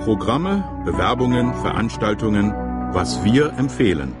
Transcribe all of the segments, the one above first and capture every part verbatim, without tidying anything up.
Programme, Bewerbungen, Veranstaltungen, was wir empfehlen.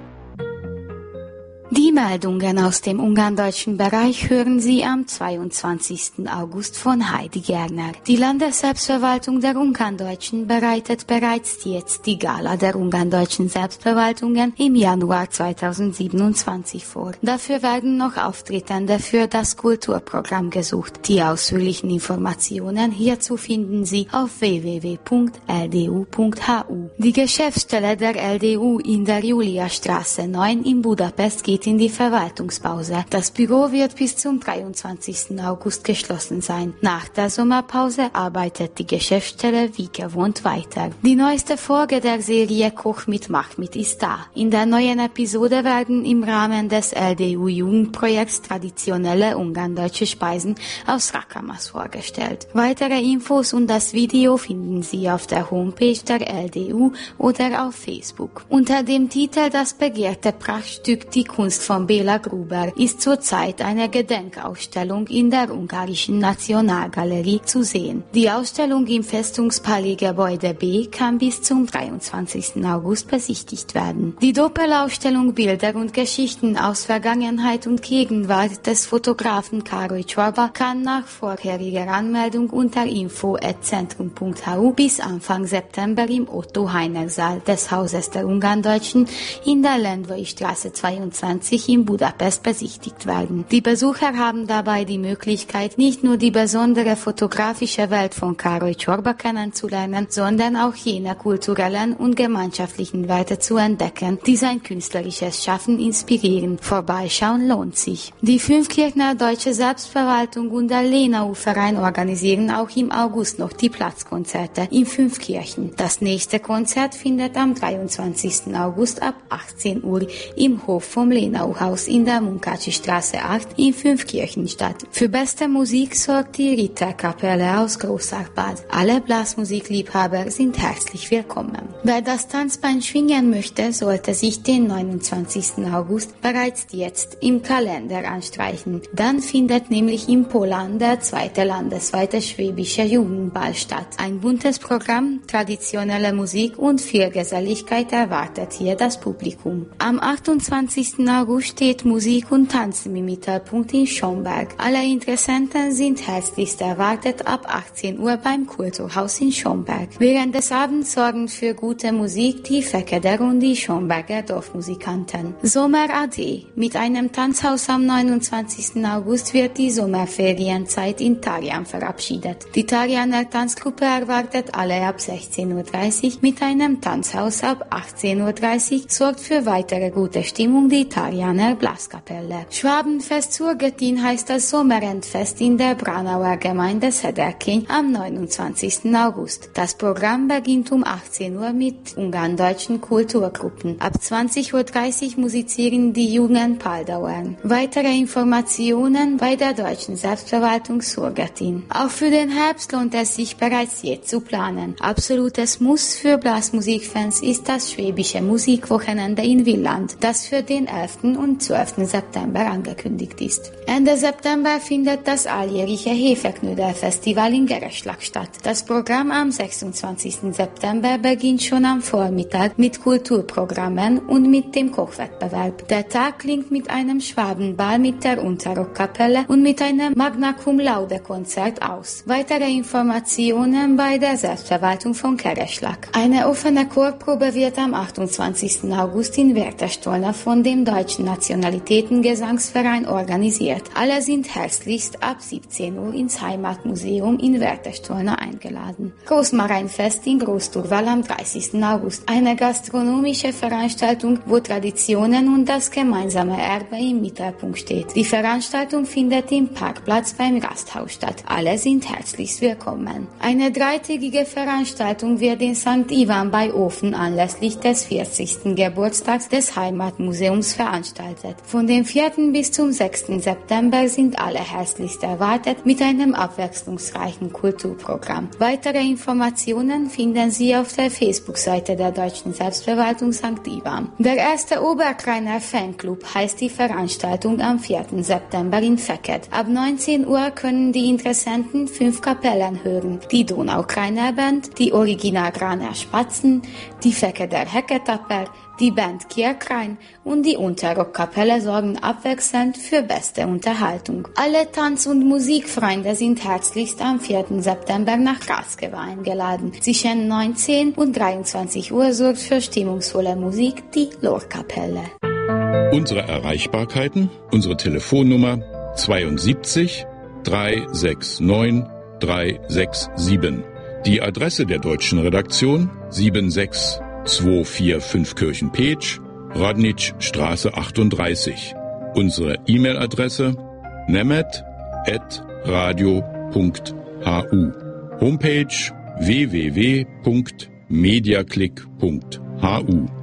Die Meldungen aus dem ungarndeutschen Bereich hören Sie am zweiundzwanzigsten August von Heidi Gerner. Die Landesselbstverwaltung der Ungarndeutschen bereitet bereits jetzt die Gala der ungarndeutschen Selbstverwaltungen im Januar zweitausendsiebenundzwanzig vor. Dafür werden noch Auftretende für das Kulturprogramm gesucht. Die ausführlichen Informationen hierzu finden Sie auf w w w punkt l d u punkt h u. Die Geschäftsstelle der L D U in der Juliastraße neun in Budapest geht in die Verwaltungspause. Das Büro wird bis zum dreiundzwanzigsten August geschlossen sein. Nach der Sommerpause arbeitet die Geschäftsstelle wie gewohnt weiter. Die neueste Folge der Serie Koch mit Mahmit ist da. In der neuen Episode werden im Rahmen des L D U-Jugendprojekts traditionelle ungardeutsche Speisen aus Rakamas vorgestellt. Weitere Infos und das Video finden Sie auf der Homepage der L D U oder auf Facebook. Unter dem Titel Das begehrte Prachtstück Die Kunst von Béla Gruber ist zurzeit eine Gedenkausstellung in der ungarischen Nationalgalerie zu sehen. Die Ausstellung im Festungspalais-Gebäude B kann bis zum dreiundzwanzigsten August besichtigt werden. Die Doppelausstellung Bilder und Geschichten aus Vergangenheit und Gegenwart des Fotografen Károly Csorba kann nach vorheriger Anmeldung unter info at centrum punkt h u bis Anfang September im Otto-Heiner-Saal des Hauses der Ungarndeutschen in der Lendvai Straße zweiundzwanzig in Budapest besichtigt werden. Die Besucher haben dabei die Möglichkeit, nicht nur die besondere fotografische Welt von Károly Csorba kennenzulernen, sondern auch jene kulturellen und gemeinschaftlichen Werte zu entdecken, die sein künstlerisches Schaffen inspirieren. Vorbeischauen lohnt sich. Die Fünfkirchner Deutsche Selbstverwaltung und der Lenau-Verein organisieren auch im August noch die Platzkonzerte in Fünfkirchen. Das nächste Konzert findet am dreiundzwanzigsten August ab achtzehn Uhr im Hof vom Lenau-Haus in der Munkácsi-Straße acht in Fünfkirchen statt. Für beste Musik sorgt die Ritterkapelle aus Großarpad. Alle Blasmusikliebhaber sind herzlich willkommen. Wer das Tanzbein schwingen möchte, sollte sich den neunundzwanzigsten August bereits jetzt im Kalender anstreichen. Dann findet nämlich im Polan der zweite landesweite schwäbische Jugendball statt. Ein buntes Programm, traditionelle Musik und viel Geselligkeit erwartet hier das Publikum. Am achtundzwanzigsten August steht Musik und Tanzen im Mittelpunkt in Schomberg. Alle Interessenten sind herzlichst erwartet ab achtzehn Uhr beim Kulturhaus in Schomberg. Während des Abends sorgen für gute Musik die Fekeder und die Schomberger Dorfmusikanten. Sommer Ade. Mit einem Tanzhaus am neunundzwanzigsten August wird die Sommerferienzeit in Tarjan verabschiedet. Die Tarjaner Tanzgruppe erwartet alle ab sechzehn Uhr dreißig. Mit einem Tanzhaus ab achtzehn Uhr dreißig sorgt für weitere gute Stimmung die Tarjaner Blaskapelle. Schwabenfest zur Göttin heißt das Sommerendfest in der Braunauer Gemeinde Sederkény am neunundzwanzigsten August. Das Programm beginnt um achtzehn Uhr mit ungarndeutschen Kulturgruppen. Ab zwanzig Uhr dreißig musizieren die jungen Paldauern. Weitere Informationen bei der Deutschen Selbstverwaltung zur Göttin. Auch für den Herbst lohnt es sich bereits jetzt zu planen. Absolutes Muss für Blasmusikfans ist das Schwäbische Musikwochenende in Villand, das für den elften und zwölften September angekündigt ist. Ende September findet das alljährliche Hefeknödel-Festival in Gereschlag statt. Das Programm am sechsundzwanzigsten September beginnt schon am Vormittag mit Kulturprogrammen und mit dem Kochwettbewerb. Der Tag klingt mit einem Schwabenball mit der Unterrockkapelle und mit einem Magna Cum Laude Konzert aus. Weitere Informationen bei der Selbstverwaltung von Gereschlag. Eine offene Chorprobe wird am achtundzwanzigsten August in Wertestolna von dem Deutschen Nationalitätengesangsverein organisiert. Alle sind herzlichst ab siebzehn Uhr ins Heimatmuseum in Wertestolna eingeladen. Großmareinfest in Großturval am dreißigsten August. Eine gastronomische Veranstaltung, wo Traditionen und das gemeinsame Erbe im Mittelpunkt steht. Die Veranstaltung findet im Parkplatz beim Gasthaus statt. Alle sind herzlichst willkommen. Eine dreitägige Veranstaltung wird in Sankt Ivan bei Ofen anlässlich des vierzigsten Geburtstags des Heimatmuseums veranstaltet. veranstaltet. Von dem vierten bis zum sechsten September sind alle herzlichst erwartet mit einem abwechslungsreichen Kulturprogramm. Weitere Informationen finden Sie auf der Facebook-Seite der Deutschen Selbstverwaltung Sankt Ivan. Der erste Oberkreiner Fanclub heißt die Veranstaltung am vierten September in Feket. Ab neunzehn Uhr können die Interessenten fünf Kapellen hören. Die Donaukreiner Band, die Original Graner Spatzen, die Feketer Heketapper, die Band Kirkrein und die Unterrockkapelle sorgen abwechselnd für beste Unterhaltung. Alle Tanz- und Musikfreunde sind herzlichst am vierten September nach Raskewa eingeladen. Zwischen neunzehn und dreiundzwanzig Uhr sorgt für stimmungsvolle Musik die Lorkapelle. Unsere Erreichbarkeiten, unsere Telefonnummer zweiundsiebzig dreihundertneunundsechzig dreihundertsiebenundsechzig. Die Adresse der deutschen Redaktion sieben sechs zwei vier fünf Kirchenpetsch, Radnitzstraße achtunddreißig. Unsere E-Mail-Adresse nemet at radio punkt hu. Homepage w w w punkt mediaclick punkt hu.